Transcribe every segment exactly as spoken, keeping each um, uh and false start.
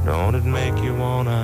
Don't it make you wanna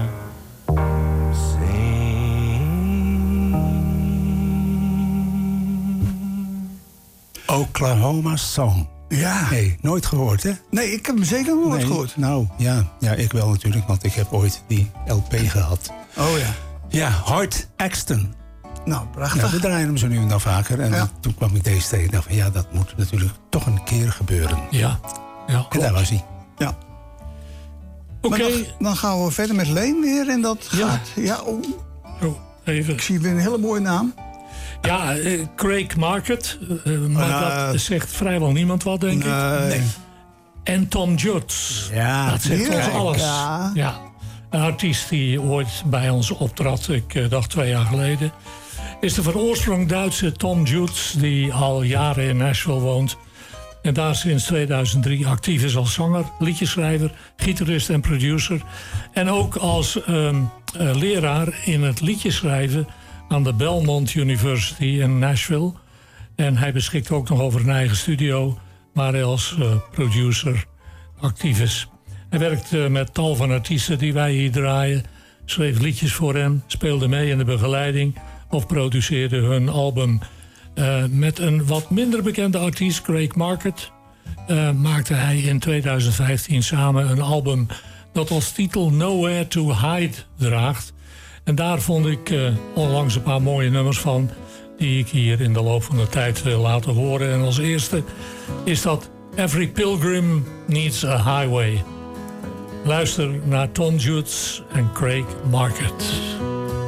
Oklahoma Song. Ja. Nee, nooit gehoord, hè? Nee, ik heb hem zeker nog nooit nee, gehoord. Nou, ja, ja, ik wel natuurlijk, want ik heb ooit die L P gehad. Oh ja. Ja, Hart Axton. Nou, prachtig. Nou, we draaien hem zo nu en dan vaker. En ja. toen kwam ik deze tegen en dacht van, ja, dat moet natuurlijk toch een keer gebeuren. Ja. ja en daar was hij. Ja. Oké. Okay. Dan, dan gaan we verder met Leen weer. En dat ja. gaat... Ja, oh. Oh, even. Ik zie weer een hele mooie naam. Ja, uh, Craig Market. Uh, maar uh, dat zegt vrijwel niemand wat, denk nee. ik. Nee. En Tom Jones. Ja, dat zegt ons alles. Ja. ja. Een artiest die ooit bij ons optrad, ik uh, dacht twee jaar geleden. Is de van oorsprong Duitse Tom Jones, die al jaren in Nashville woont. En daar sinds tweeduizend drie actief is als zanger, liedjeschrijver, gitarist en producer. En ook als um, uh, leraar in het liedjeschrijven aan de Belmont University in Nashville. En hij beschikt ook nog over een eigen studio, waar hij als uh, producer actief is. Hij werkt uh, met tal van artiesten die wij hier draaien, schreef liedjes voor hen, speelde mee in de begeleiding of produceerde hun album. Uh, met een wat minder bekende artiest, Craig Market, uh, maakte hij in tweeduizend vijftien samen een album dat als titel Nowhere to Hide draagt. En daar vond ik uh, onlangs een paar mooie nummers van, die ik hier in de loop van de tijd wil laten horen. En als eerste is dat Every Pilgrim Needs a Highway. Luister naar Tom Jones en Craig Market.